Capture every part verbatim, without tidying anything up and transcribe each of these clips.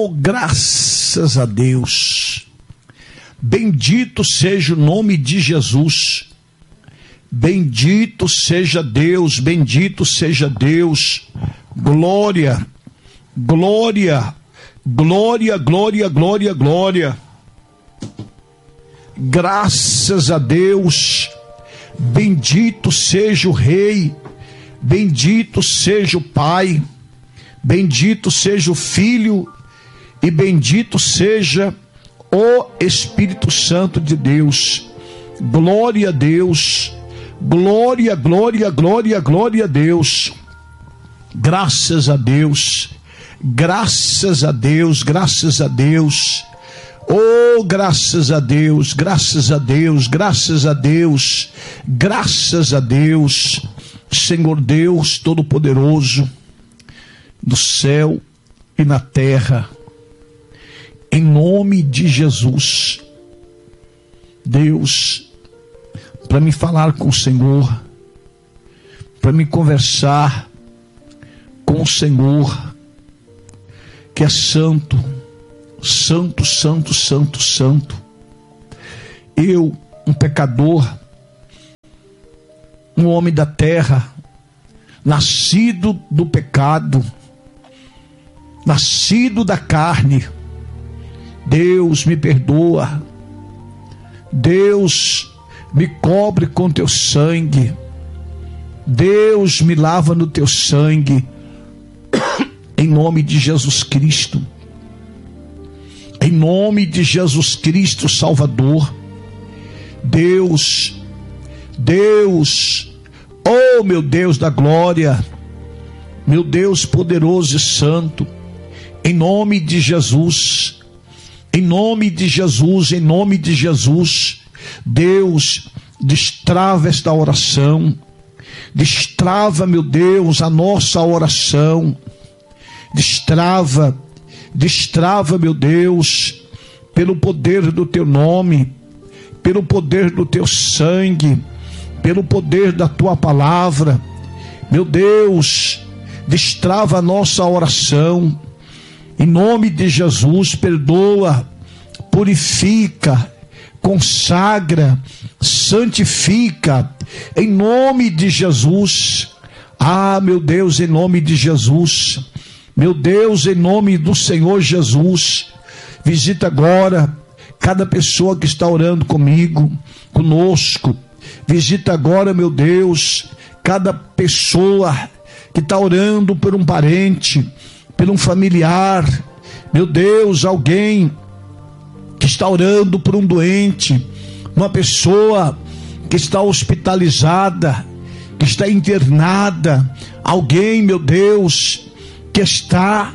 Oh, graças a Deus. Bendito seja o nome de Jesus. Bendito seja Deus, bendito seja Deus. Glória, glória, glória, glória, glória, glória. Graças a Deus. Bendito seja o Rei, bendito seja o Pai, bendito seja o Filho e bendito seja o Espírito Santo de Deus. Glória a Deus, glória, glória, glória, glória a Deus. Graças a Deus, graças a Deus, graças a Deus. Oh, graças a Deus, graças a Deus, graças a Deus, graças a Deus, Senhor Deus Todo-Poderoso, no céu e na terra, em nome de Jesus. Deus, para me falar com o Senhor, para me conversar com o Senhor, que é santo, santo, santo, santo, santo. Eu, um pecador, um homem da terra, nascido do pecado, nascido da carne. Deus me perdoa, Deus me cobre com teu sangue, Deus me lava no teu sangue, em nome de Jesus Cristo. Em nome de Jesus Cristo Salvador. Deus, Deus, oh meu Deus da glória, meu Deus poderoso e santo, em nome de Jesus, em nome de Jesus, em nome de Jesus, Deus, destrava esta oração, destrava, meu Deus, a nossa oração, destrava, Destrava, meu Deus, pelo poder do teu nome, pelo poder do teu sangue, pelo poder da tua palavra. Meu Deus, destrava a nossa oração. Em nome de Jesus, perdoa, purifica, consagra, santifica. Em nome de Jesus. Ah, meu Deus, em nome de Jesus. Meu Deus, em nome do Senhor Jesus, visita agora cada pessoa que está orando comigo, conosco. Visita agora, meu Deus, cada pessoa que está orando por um parente, por um familiar. Meu Deus, alguém que está orando por um doente, uma pessoa que está hospitalizada, que está internada. Alguém, meu Deus, que está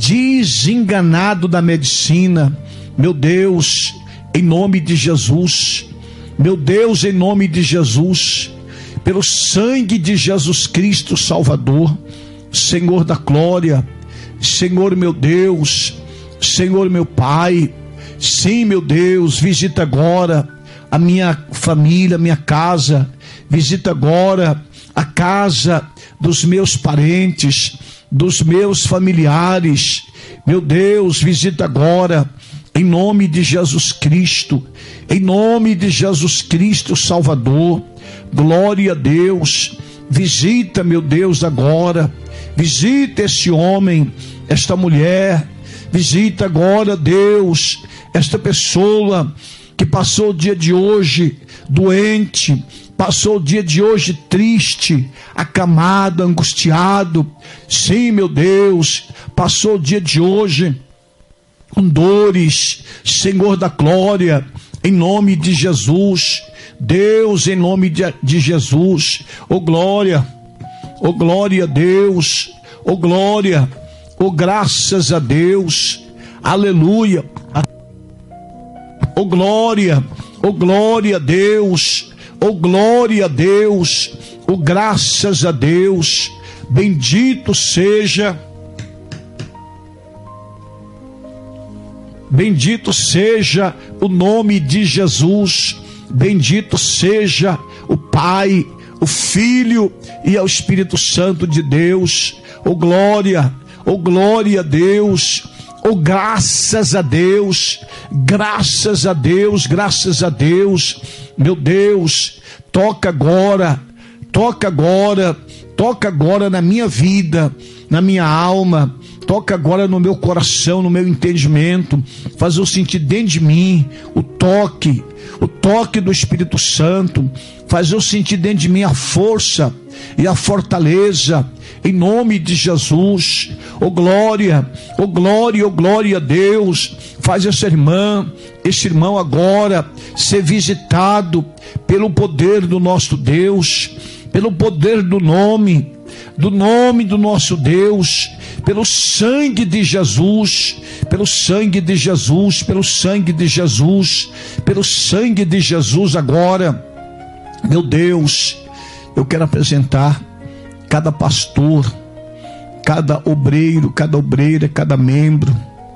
desenganado da medicina. Meu Deus, em nome de Jesus, meu Deus, em nome de Jesus, pelo sangue de Jesus Cristo Salvador, Senhor da glória, Senhor meu Deus, Senhor meu Pai, sim, meu Deus, visita agora a minha família, a minha casa, visita agora a casa dos meus parentes, dos meus familiares. Meu Deus, visita agora, em nome de Jesus Cristo, em nome de Jesus Cristo Salvador. Glória a Deus. Visita, meu Deus, agora. Visita esse homem, esta mulher. Visita agora, Deus, esta pessoa que passou o dia de hoje doente, passou o dia de hoje triste, acamado, angustiado. Sim, meu Deus, passou o dia de hoje com dores. Senhor da glória, em nome de Jesus. Deus, em nome de, de Jesus. Oh glória, oh glória a Deus, oh glória, oh graças a Deus. Aleluia. Oh glória, oh glória a Deus. Oh glória a Deus, oh graças a Deus. Bendito seja, bendito seja o nome de Jesus. Bendito seja o Pai, o Filho e o Espírito Santo de Deus. Oh glória, oh glória a Deus, Oh, graças a Deus, graças a Deus, graças a Deus. Meu Deus, toca agora, toca agora, toca agora na minha vida, na minha alma, toca agora no meu coração, no meu entendimento, faz eu sentir dentro de mim o toque, o toque do Espírito Santo, faz eu sentir dentro de mim a força e a fortaleza, em nome de Jesus. Oh glória, oh glória, oh glória a Deus. Faz essa irmã, esse irmão agora ser visitado pelo poder do nosso Deus, pelo poder do nome, do nome do nosso Deus, pelo sangue de Jesus, pelo sangue de Jesus, pelo sangue de Jesus, pelo sangue de Jesus agora. Meu Deus, eu quero apresentar cada pastor, cada obreiro, cada obreira, cada membro.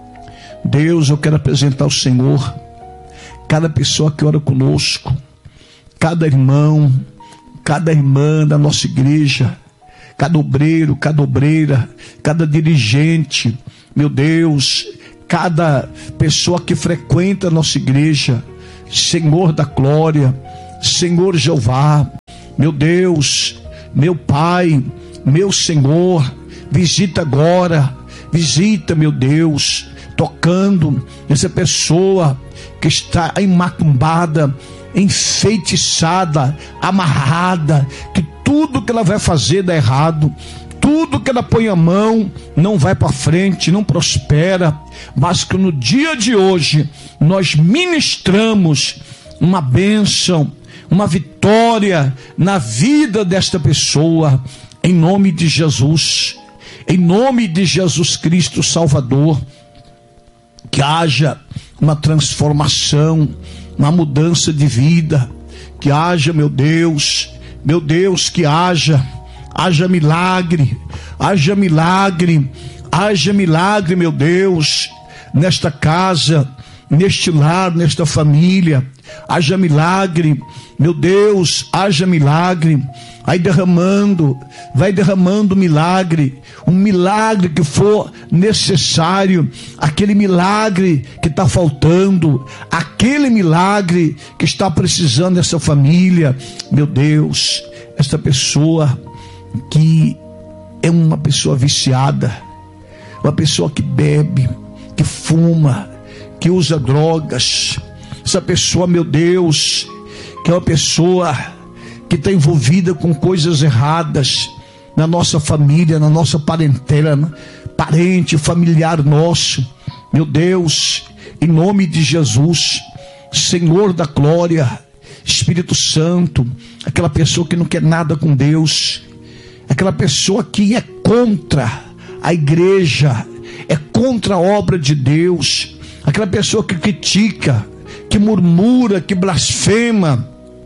Deus, eu quero apresentar ao Senhor cada pessoa que ora conosco, cada irmão, cada irmã da nossa igreja, cada obreiro, cada obreira, cada dirigente, meu Deus, cada pessoa que frequenta a nossa igreja. Senhor da glória, Senhor Jeová, meu Deus, meu Pai, meu Senhor, visita agora, visita, meu Deus, tocando essa pessoa que está macumbada, enfeitiçada, amarrada, que tudo que ela vai fazer dá errado, tudo que ela põe a mão não vai para frente, não prospera, mas que no dia de hoje nós ministramos uma bênção, uma vitória na vida desta pessoa, em nome de Jesus, em nome de Jesus Cristo Salvador. Que haja uma transformação, uma mudança de vida, que haja, meu Deus, meu Deus, que haja, haja milagre, haja milagre, haja milagre, meu Deus, nesta casa, neste lar, nesta família, haja milagre, meu Deus, haja milagre, vai derramando, vai derramando milagre, um milagre que for necessário, aquele milagre que está faltando, aquele milagre que está precisando dessa família, meu Deus, esta pessoa que é uma pessoa viciada, uma pessoa que bebe, que fuma, que usa drogas, essa pessoa, meu Deus, que é uma pessoa que está envolvida com coisas erradas na nossa família, na nossa parentela, parente, familiar nosso, meu Deus, em nome de Jesus, Senhor da glória, Espírito Santo, aquela pessoa que não quer nada com Deus, aquela pessoa que é contra a igreja, é contra a obra de Deus, aquela pessoa que critica, que murmura, que blasfema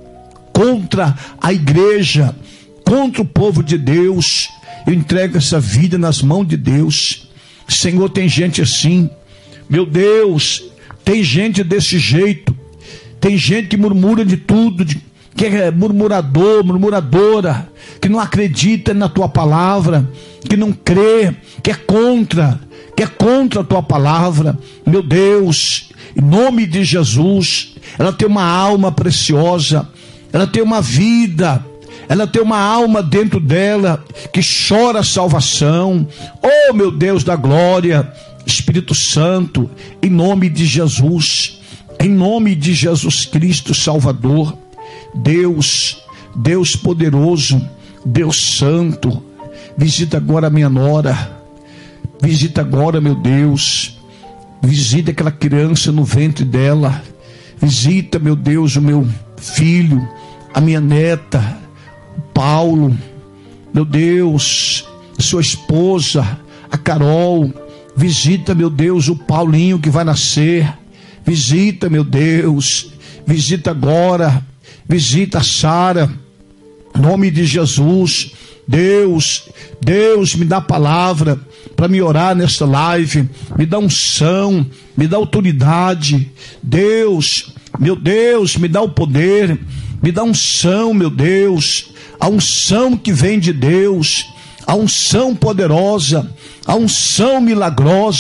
contra a igreja, contra o povo de Deus. Eu entrego essa vida nas mãos de Deus. Senhor, tem gente assim, meu Deus, tem gente desse jeito, tem gente que murmura de tudo, de, que é murmurador, murmuradora, que não acredita na tua palavra, que não crê, que é contra, que é contra a tua palavra. Meu Deus, em nome de Jesus, ela tem uma alma preciosa, ela tem uma vida, ela tem uma alma dentro dela que chora salvação. Oh, meu Deus da glória, Espírito Santo, em nome de Jesus, em nome de Jesus Cristo Salvador, Deus, Deus poderoso, Deus santo, visita agora a minha nora, visita agora, meu Deus, visita aquela criança no ventre dela, visita, meu Deus, o meu filho, a minha neta, Paulo, meu Deus, sua esposa, a Carol, visita, meu Deus, o Paulinho que vai nascer, visita, meu Deus, visita agora, visita a Sara, em nome de Jesus. Deus, Deus, me dá palavra para me orar nesta live, me dá unção, me dá autoridade, Deus, meu Deus, me dá o poder, me dá unção, meu Deus, a unção que vem de Deus, a unção poderosa, a unção milagrosa,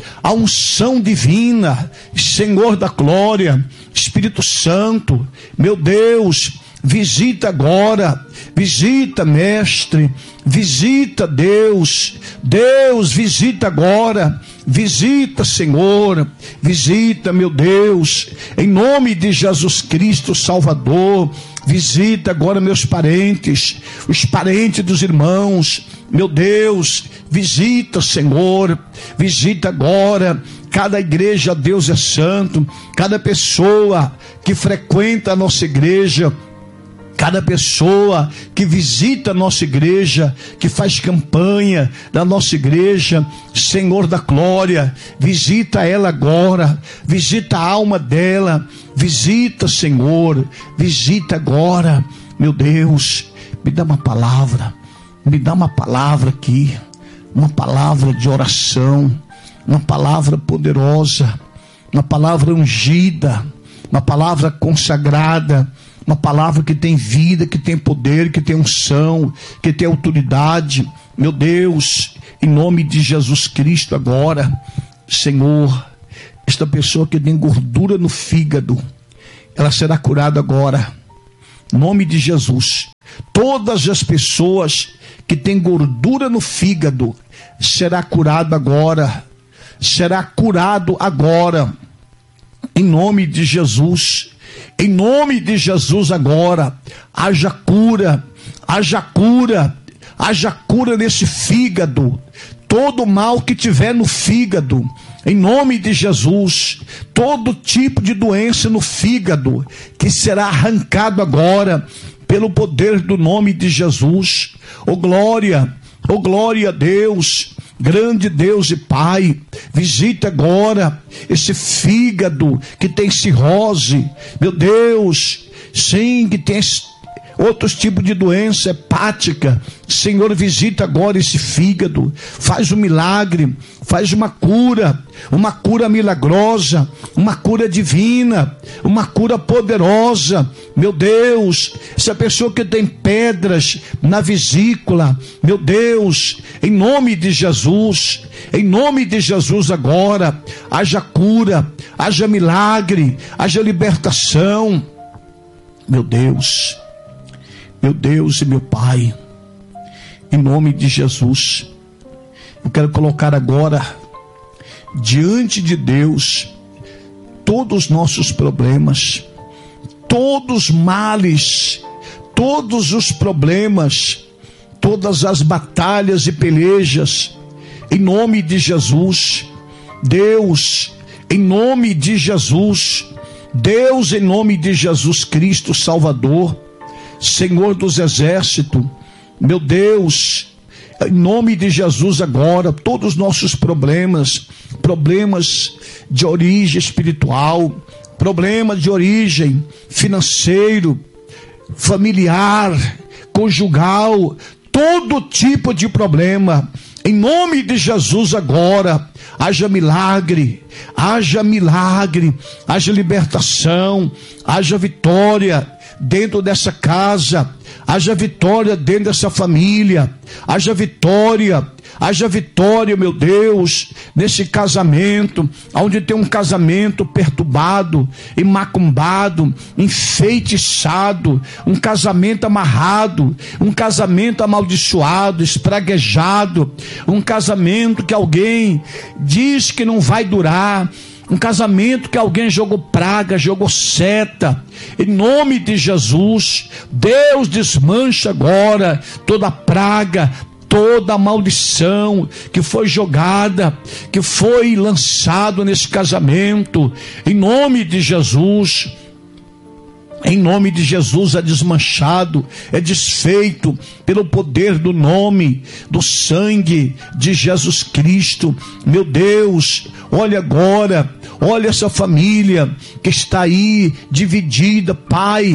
a unção divina, Senhor da glória, Espírito Santo, meu Deus, visita agora, visita, mestre, visita, Deus, Deus, visita agora, visita, Senhor, visita, meu Deus, em nome de Jesus Cristo Salvador, visita agora meus parentes, os parentes dos irmãos, meu Deus, visita, Senhor, visita agora cada igreja, Deus é santo, cada pessoa que frequenta a nossa igreja, cada pessoa que visita a nossa igreja, que faz campanha da nossa igreja, Senhor da glória, visita ela agora, visita a alma dela, visita, Senhor, visita agora, meu Deus, me dá uma palavra, me dá uma palavra aqui, uma palavra de oração, uma palavra poderosa, uma palavra ungida, uma palavra consagrada, uma palavra que tem vida, que tem poder, que tem unção, que tem autoridade, meu Deus, em nome de Jesus Cristo agora, Senhor, esta pessoa que tem gordura no fígado, ela será curada agora, em nome de Jesus. Todas as pessoas que têm gordura no fígado, será curado agora, será curado agora, em nome de Jesus. Em nome de Jesus agora, haja cura, haja cura, haja cura nesse fígado, todo mal que tiver no fígado, em nome de Jesus, todo tipo de doença no fígado, que será arrancado agora, pelo poder do nome de Jesus. Oh glória, oh glória a Deus, grande Deus e Pai, visita agora esse fígado que tem cirrose, meu Deus, sim, que tem outros tipos de doença hepática. Senhor, visita agora esse fígado, faz um milagre, faz uma cura, uma cura milagrosa, uma cura divina, uma cura poderosa, meu Deus. Essa pessoa que tem pedras na vesícula, meu Deus, em nome de Jesus, em nome de Jesus agora, haja cura, haja milagre, haja libertação, meu Deus, meu Deus e meu Pai, em nome de Jesus, eu quero colocar agora diante de Deus todos os nossos problemas, todos os males, todos os problemas, todas as batalhas e pelejas, em nome de Jesus. Deus, em nome de Jesus, Deus, em nome de Jesus Cristo Salvador, Senhor dos exércitos, meu Deus, em nome de Jesus agora, todos os nossos problemas, problemas de origem espiritual, problemas de origem financeiro, familiar, conjugal, todo tipo de problema, em nome de Jesus agora, haja milagre, haja milagre, haja libertação, haja vitória dentro dessa casa, haja vitória dentro dessa família, haja vitória, haja vitória, meu Deus, nesse casamento, onde tem um casamento perturbado, macumbado, enfeitiçado, um casamento amarrado, um casamento amaldiçoado, espraguejado, um casamento que alguém diz que não vai durar, um casamento que alguém jogou praga, jogou seta, em nome de Jesus, Deus desmancha agora toda praga, toda maldição que foi jogada, que foi lançado nesse casamento, em nome de Jesus. Em nome de Jesus é desmanchado, é desfeito pelo poder do nome, do sangue de Jesus Cristo. Meu Deus, olha agora, olha essa família que está aí dividida, Pai,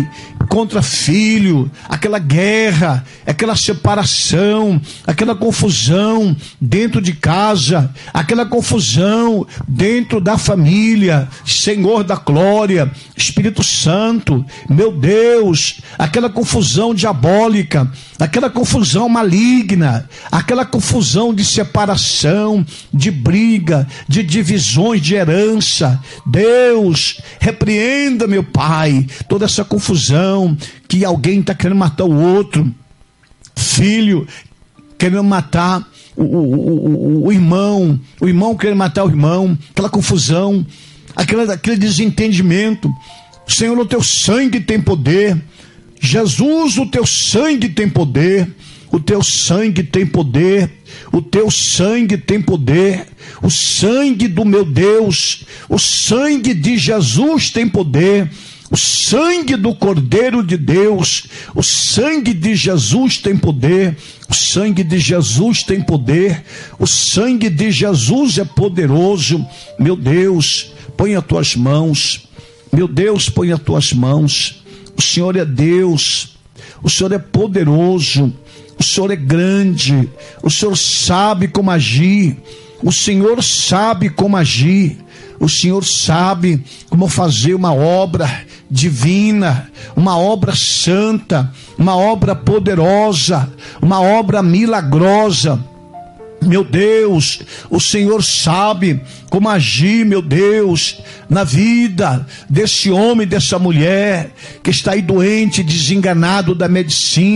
contra filho, aquela guerra, aquela separação, aquela confusão dentro de casa, aquela confusão dentro da família. Senhor da glória, Espírito Santo, meu Deus, aquela confusão diabólica, aquela confusão maligna, aquela confusão de separação, de briga, de divisões de herança. Deus, repreenda, meu Pai, toda essa confusão, que alguém está querendo matar o outro, filho querendo matar o, o, o, o irmão, o irmão querendo matar o irmão, aquela confusão, aquela, aquele desentendimento. Senhor, o teu sangue tem poder. Jesus, o teu sangue tem poder. O teu sangue tem poder, o teu sangue tem poder, o sangue do meu Deus, o sangue de Jesus tem poder, o sangue do Cordeiro de Deus, o sangue de Jesus tem poder, o sangue de Jesus tem poder, o sangue de Jesus é poderoso. Meu Deus, põe as tuas mãos, meu Deus, põe as tuas mãos. O Senhor é Deus, o Senhor é poderoso, o Senhor é grande, o Senhor sabe como agir, o Senhor sabe como agir, o Senhor sabe como fazer uma obra divina, uma obra santa, uma obra poderosa, uma obra milagrosa. Meu Deus, o Senhor sabe como agir, meu Deus, na vida desse homem, dessa mulher que está aí doente, desenganado da medicina.